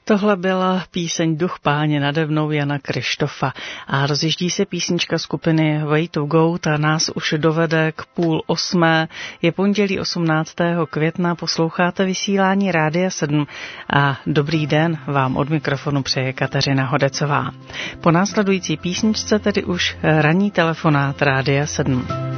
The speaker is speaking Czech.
Tohle byla píseň Duch Páně nade mnou Jana Krištofa a rozjíždí se písnička skupiny Way to Go, ta nás už dovede k 7:30. Je pondělí 18. května, posloucháte vysílání Rádia 7 a dobrý den vám od mikrofonu přeje Kateřina Hodecová. Po následující písničce tedy už ranní telefonát Rádia 7.